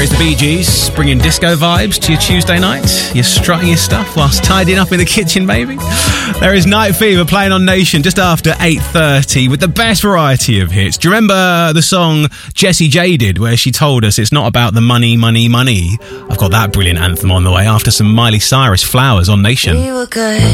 There is the Bee Gees, bringing disco vibes to your Tuesday night. You're strutting your stuff whilst tidying up in the kitchen, baby. There is Night Fever playing on Nation just after 8:30 with the best variety of hits. Do you remember the song Jessie J did where she told us it's not about the money, money, money? I've got that brilliant anthem on the way after some Miley Cyrus, Flowers on Nation. We were good.